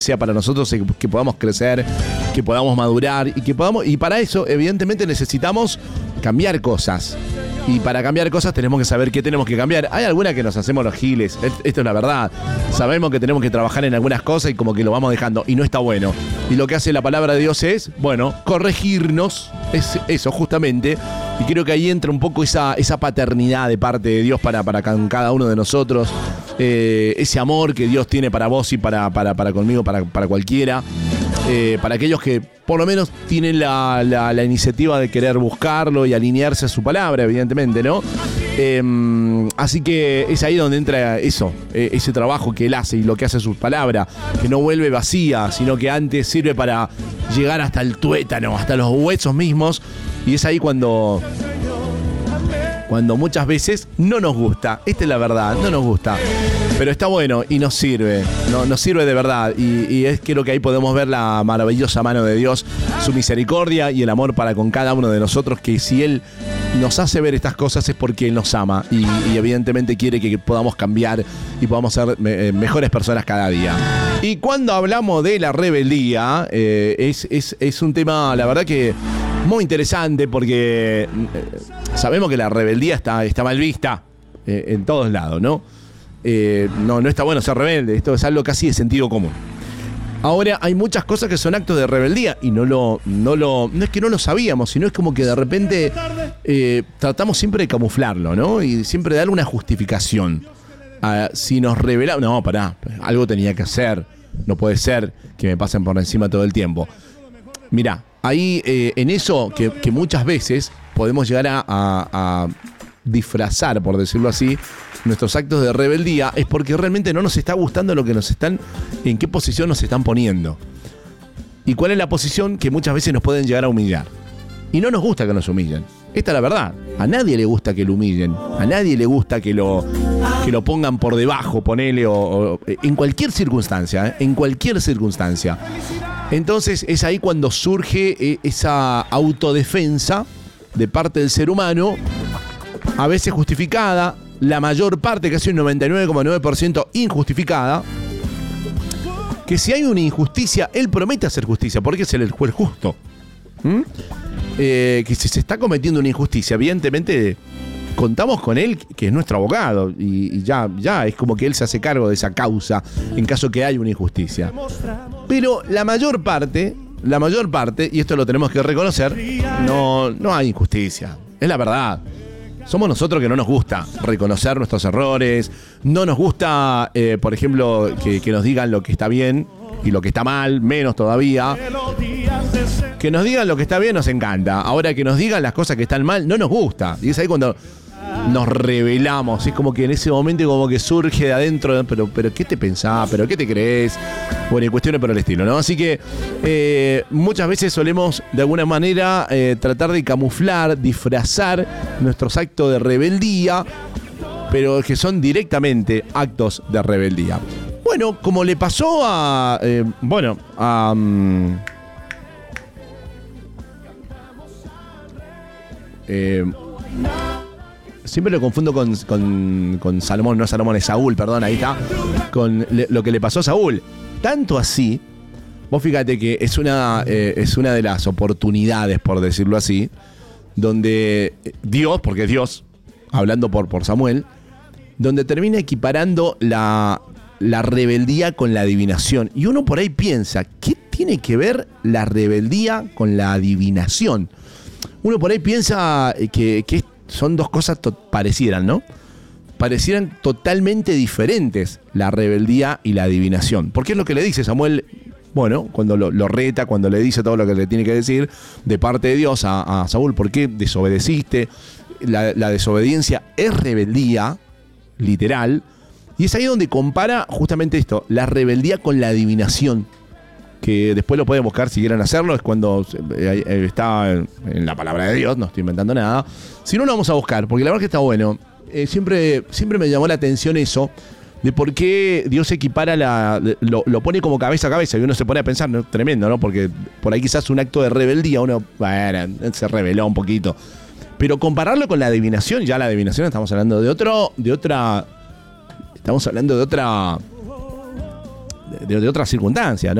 sea para nosotros, que podamos crecer, que podamos madurar y para eso evidentemente necesitamos cambiar cosas. Y para cambiar cosas tenemos que saber qué tenemos que cambiar. Hay algunas que nos hacemos los giles, esto es la verdad. Sabemos que tenemos que trabajar en algunas cosas y como que lo vamos dejando y no está bueno. Y lo que hace la palabra de Dios es, bueno, corregirnos, es eso justamente. Y creo que ahí entra un poco esa paternidad de parte de Dios para cada uno de nosotros. Ese amor que Dios tiene para vos y para conmigo, para cualquiera. Para aquellos que por lo menos tienen la iniciativa de querer buscarlo y alinearse a su palabra, evidentemente, ¿no? Así que es ahí donde entra eso, ese trabajo que él hace y lo que hace su palabra, que no vuelve vacía, sino que antes sirve para llegar hasta el tuétano, hasta los huesos mismos. Y es ahí cuando muchas veces no nos gusta. Esta es la verdad, no nos gusta. Pero está bueno y nos sirve, nos sirve de verdad. Y creo que ahí podemos ver la maravillosa mano de Dios, su misericordia y el amor para con cada uno de nosotros, que si Él nos hace ver estas cosas es porque Él nos ama y evidentemente quiere que podamos cambiar y podamos ser mejores personas cada día. Y cuando hablamos de la rebeldía, es un tema, la verdad que muy interesante, porque sabemos que la rebeldía está mal vista en todos lados, ¿no? No está bueno ser rebelde, esto es algo casi de sentido común. Ahora hay muchas cosas que son actos de rebeldía y no es que no lo sabíamos, sino es como que de repente tratamos siempre de camuflarlo, ¿no? Y siempre de darle una justificación. Si nos rebelamos, no, pará, algo tenía que hacer, no puede ser que me pasen por encima todo el tiempo. Mirá, ahí en eso que muchas veces podemos llegar a disfrazar, por decirlo así, nuestros actos de rebeldía, es porque realmente no nos está gustando en qué posición nos están poniendo. Y cuál es la posición que muchas veces nos pueden llegar a humillar. Y no nos gusta que nos humillen. Esta es la verdad. A nadie le gusta que lo humillen. A nadie le gusta que lo pongan por debajo, ponele, o en cualquier circunstancia, en cualquier circunstancia. Entonces es ahí cuando surge esa autodefensa de parte del ser humano, a veces justificada, la mayor parte, casi un 99,9% injustificada, que si hay una injusticia, él promete hacer justicia, porque es el juez justo. Que si se está cometiendo una injusticia, evidentemente contamos con él, que es nuestro abogado, y ya es como que él se hace cargo de esa causa en caso que haya una injusticia. Pero la mayor parte, y esto lo tenemos que reconocer, no hay injusticia, es la verdad. Somos nosotros que no nos gusta reconocer nuestros errores, no nos gusta, por ejemplo, que nos digan lo que está bien y lo que está mal, menos todavía. Que nos digan lo que está bien nos encanta, ahora que nos digan las cosas que están mal no nos gusta. Y es ahí cuando nos rebelamos, es como que en ese momento como que surge de adentro, pero ¿qué te pensás? ¿Pero qué te crees? Bueno, y cuestiones por el estilo, ¿no? Así que muchas veces solemos de alguna manera tratar de camuflar, disfrazar nuestros actos de rebeldía, pero que son directamente actos de rebeldía. Bueno, como le pasó siempre lo confundo con Salomón, no Salomón, es Saúl, perdón, ahí está. Con lo que le pasó a Saúl. Tanto así, vos fíjate que es una de las oportunidades, por decirlo así, donde Dios, porque es Dios, hablando por Samuel, donde termina equiparando la rebeldía con la adivinación. Y uno por ahí piensa, ¿qué tiene que ver la rebeldía con la adivinación? Uno por ahí piensa que son dos cosas parecieran, ¿no? Parecieran totalmente diferentes, la rebeldía y la adivinación. Porque es lo que le dice Samuel, bueno, cuando lo reta, cuando le dice todo lo que le tiene que decir de parte de Dios a Saúl. ¿Por qué desobedeciste? La desobediencia es rebeldía, literal. Y es ahí donde compara justamente esto, la rebeldía con la adivinación. Que después lo pueden buscar si quieren hacerlo, es cuando está en la palabra de Dios, no estoy inventando nada. Si no, lo vamos a buscar, porque la verdad que está bueno. Siempre me llamó la atención eso, de por qué Dios equipara lo pone como cabeza a cabeza, y uno se pone a pensar, ¿no? Tremendo, ¿no? Porque por ahí quizás un acto de rebeldía, uno se rebeló un poquito. Pero compararlo con la adivinación, ya la adivinación estamos hablando de otra de otras circunstancias, ¿no?